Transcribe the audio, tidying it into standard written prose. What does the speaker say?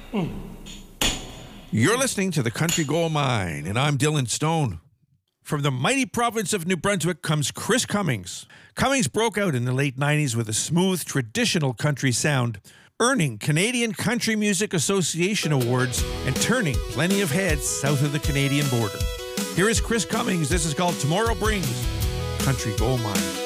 You're listening to the Country Gold Mine, and I'm Dylan Stone. From the mighty province of New Brunswick comes Chris Cummings. Cummings broke out in the late 90s with a smooth, traditional country sound, earning Canadian Country Music Association awards and turning plenty of heads south of the Canadian border. Here is Chris Cummings. This is called Tomorrow Brings Country Gold Mine.